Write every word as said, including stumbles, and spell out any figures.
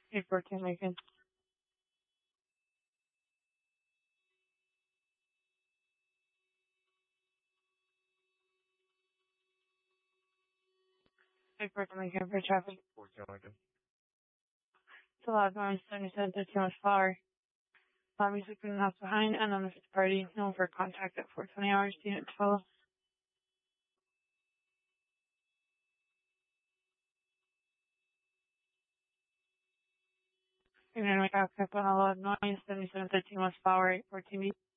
eight fourteen Lincoln. eight fourteen Lincoln for traffic. fourteen Lincoln. It's a lot of seventy-seven thirteen West Flower. Lobby sleeping in the house behind, and on the fifth party, known for contact at four twenty hours, unit to follow. You're going to make out up on a lot of noise, seventy-seven thirteen West Flower, eight fourteen B.